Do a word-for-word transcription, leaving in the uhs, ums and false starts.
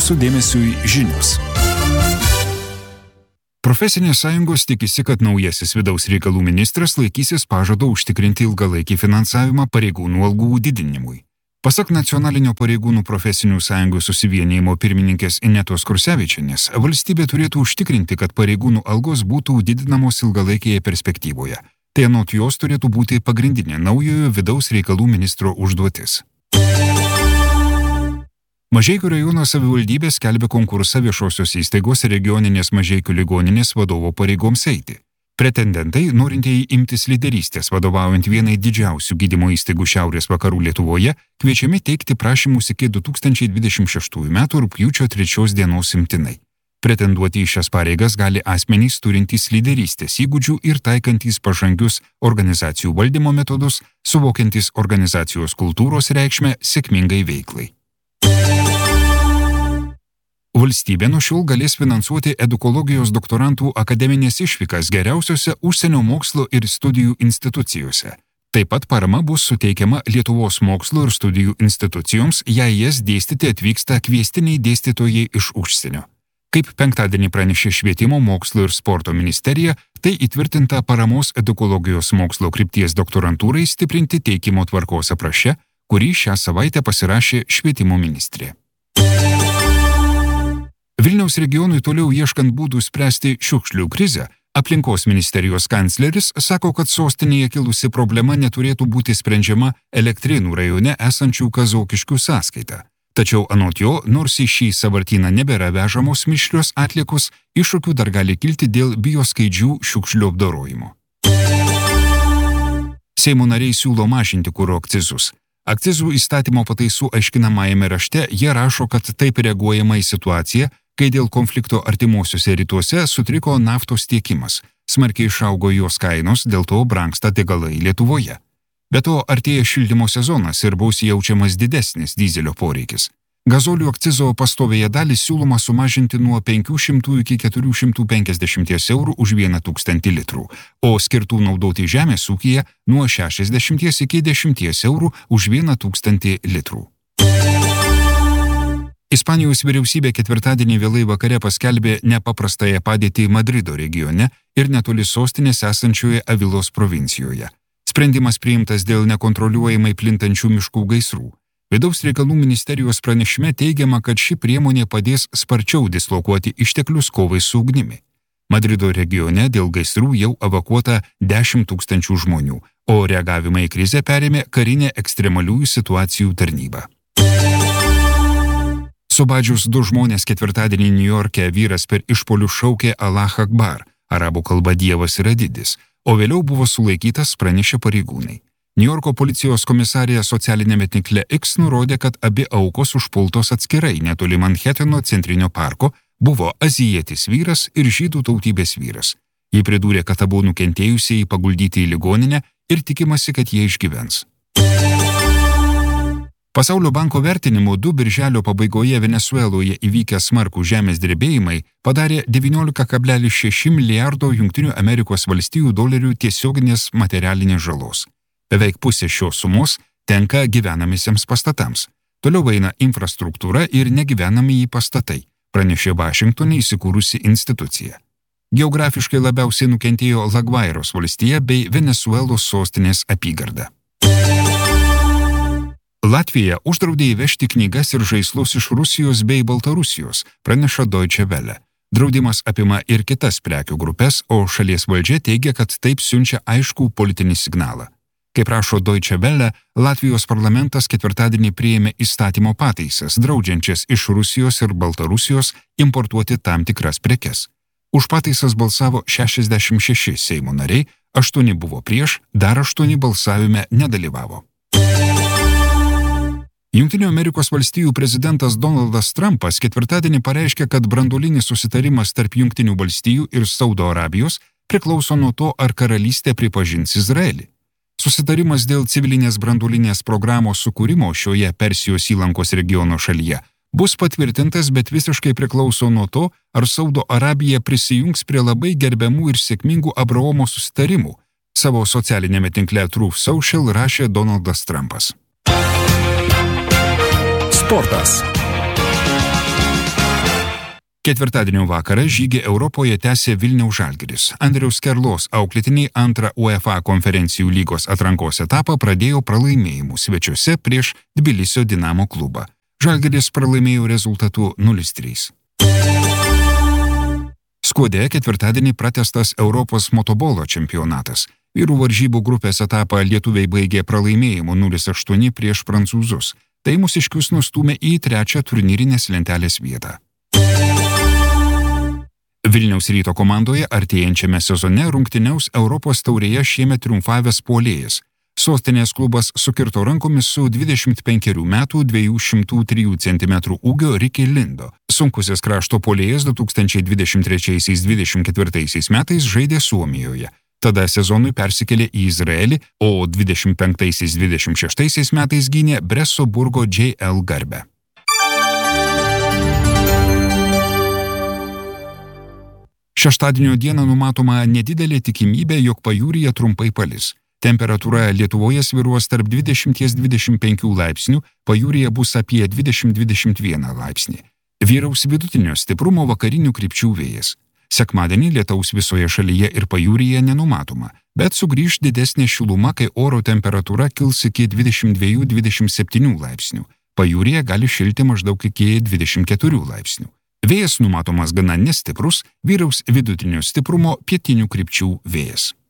Jūsų dėmesiui žinios. Profesinės sąjungos tikisi, kad naujasis vidaus reikalų ministras laikysis pažado užtikrinti ilgalaikį finansavimą pareigūnų algų didinimui. Pasak Nacionalinio pareigūnų profesinių sąjungų susivienijimo pirmininkės Inetos Kursevičienės, valstybė turėtų užtikrinti, kad pareigūnų algos būtų didinamos ilgalaikėje perspektyvoje. Tai anot jos turėtų būti pagrindinė naujojo vidaus reikalų ministro užduotis. Mažeikių rajono savivaldybė skelbia konkursą viešosios įstaigos regioninės Mažeikių ligoninės vadovo pareigoms eiti. Pretendentai, norintieji imtis lyderystės vadovaujant vienai didžiausių gydymo įstaigų Šiaurės vakarų Lietuvoje, kviečiami teikti prašymus iki du tūkstančiai dvidešimt šeštųjų metų rugpjūčio trečios dienos imtinai. Pretenduoti į šias pareigas gali asmenys turintys lyderystės įgūdžių ir taikantys pažangius organizacijų valdymo metodus, suvokiantys organizacijos kultūros reikšmę sėkmingai veiklai. Valstybė nuo šiol galės finansuoti edukologijos doktorantų akademinės išvykas geriausiose užsienio mokslo ir studijų institucijose. Taip pat parama bus suteikiama Lietuvos mokslo ir studijų institucijoms, jei jas dėstyti atvyksta kviestiniai dėstytojai iš užsienio. Kaip penktadienį pranešė Švietimo, mokslo ir sporto ministerija, tai įtvirtinta paramos edukologijos mokslo krypties doktorantūrai stiprinti teikimo tvarkos apraše, kurį šią savaitę pasirašė Švietimo ministrė. Vilniaus regionui toliau ieškant būdų spręsti šiukšlių krizę, aplinkos ministerijos kancleris sako, kad sostinėje kilusi problema neturėtų būti sprendžiama Elektrėnų rajone esančių Kazokiškių sąskaita. Tačiau anot jo, nors į šį sąvartyną nebėra vežamos mišrios atliekos, iššūkių dar gali kilti dėl bioskaidžių šiukšlių apdorojimo. Seimo nariai siūlo mažinti kuro akcizus. Akcizų įstatymo pataisų aiškinamajame rašte jie rašo, kad taip reaguojama į situaciją, kai dėl konflikto artimuosiuose rytuose sutriko naftos tiekimas. Smarkiai išaugo jos kainos, dėl to brangsta degalai Lietuvoje. Be to, artėja šildymo sezonas ir bus jaučiamas didesnis dyzelio poreikis. Gazolių akcizo pastovėje dalį siūloma sumažinti nuo penkių šimtų iki keturių šimtų penkiasdešimties eurų už vieną tūkstantį litrų, o skirtų naudoti žemės ūkyje nuo šešiasdešimties iki dešimties eurų už vieną tūkstantį litrų. Ispanijos vyriausybė ketvirtadienį vėlai vakare paskelbė nepaprastąją padėtį Madrido regione ir netoli sostinės esančioje Avilos provincijoje. Sprendimas priimtas dėl nekontroliuojamai plintančių miškų gaisrų. Vidaus reikalų ministerijos pranešime teigiama, kad ši priemonė padės sparčiau dislokuoti išteklius kovai su ugnimi. Madrido regione dėl gaisrų jau evakuota dešimt tūkstančių žmonių, o reagavimą į krizę perėmė karinė ekstremaliųjų situacijų tarnyba. Subadžius du žmonės ketvirtadienį Niujorke vyras per išpolių šaukė Allah Akbar, arabų kalba Dievas yra didis, o vėliau buvo sulaikytas, pranešė pareigūnai. Niujorko policijos komisarija socialinėme tinkle X nurodė, kad abi aukos užpultos atskirai netoli Manheteno centrinio parko buvo azijietis vyras ir žydų tautybės vyras. Ji pridūrė, kad abu nukentėjusieji paguldyti į ligoninę ir tikimasi, kad jie išgyvens. Pasaulio banko vertinimu du birželio pabaigoje Venesueloje įvykę smarkų žemės drebėjimai padarė devyniolika kablelis šeši milijardo Jungtinių Amerikos valstijų dolerių tiesioginės materialinės žalos. Beveik pusė šios sumos tenka gyvenamiesiems pastatams. Toliau eina infrastruktūra ir negyvenamieji pastatai, pranešė Vašingtone įsikūrusi institucija. Geografiškai labiausiai nukentėjo Lagvairos valstija bei Venesuelos sostinės apygarda. Latvija uždraudė įvežti knygas ir žaislus iš Rusijos bei Baltarusijos, praneša Deutsche Welle. Draudimas apima ir kitas prekių grupės, o šalies valdžia teigia, kad taip siunčia aiškų politinį signalą. Kaip rašo Deutsche Welle, Latvijos parlamentas ketvirtadienį priėmė įstatymo pataisas, draudžiančias iš Rusijos ir Baltarusijos importuoti tam tikras prekes. Už pataisas balsavo šešiasdešimt šeši Seimo nariai, aštuoni buvo prieš, dar aštuoni balsavime nedalyvavo. Jungtinių Amerikos valstijų prezidentas Donaldas Trumpas ketvirtadienį pareiškė, kad branduolinis susitarimas tarp Jungtinių valstijų ir Saudo Arabijos priklauso nuo to, ar karalystė pripažins Izraelį. Susitarimas dėl civilinės branduolinės programos sukūrimo šioje Persijos įlankos regiono šalyje bus patvirtintas, bet visiškai priklauso nuo to, ar Saudo Arabija prisijungs prie labai gerbiamų ir sėkmingų Abraomo susitarimų, savo socialinėme tinkle Truth Social rašė Donaldas Trumpas. Sportas. Ketvirtadienio vakarą žygį Europoje tęsė Vilniaus Žalgiris. Andriaus Kerlos auklėtiniai antrą UEFA konferencijų lygos atrankos etapą pradėjo pralaimėjimų svečiuose prieš Tbilisio Dinamo klubą. Žalgiris pralaimėjo rezultatu nulis trys. Skuode ketvirtadienį pratęstas Europos motobolo čempionatas. Vyrų varžybų grupės etapą lietuviai baigė pralaimėjimu nulis aštuoni prieš prancūzus. Tai mūsiškius nustūmė į trečią turnyrinės lentelės vietą. Vilniaus Ryto komandoje artėjančiame sezone rungtyniaus Europos taurėje šiemet triumfavęs puolėjas. Sostinės klubas sukirto rankomis su dvidešimt penkerių metų dviejų šimtų trijų centimetrų ūgio Ricky Lindo. Sunkusis krašto puolėjas du tūkstančiai dvidešimt trečiaisiais dvidešimt ketvirtaisiais metais žaidė Suomijoje. Tada sezonui persikėlė į Izraelį, o dvidešimt penktaisiais dvidešimt šeštaisiais metais gynė Breso Burgo J L garbę. Šeštadienio dieną numatoma nedidelė tikimybė, jog pajūryje trumpai palis. Temperatūra Lietuvoje svyruos tarp dvidešimt dvidešimt penkių laipsnių, pajūryje bus apie dvidešimt dvidešimt vieną laipsnį. Vyraus vidutinio stiprumo vakarinių krypčių vėjas. Sekmadienį lietaus visoje šalyje ir pajūryje nenumatoma, bet sugrįž didesnė šiluma, kai oro temperatūra kils iki dvidešimt dviejų dvidešimt septynių laipsnių. Pajūryje gali šilti maždaug iki dvidešimt keturių laipsnių. Vėjas numatomas gana nestiprus, vyraus vidutinio stiprumo pietinių krypčių vėjas.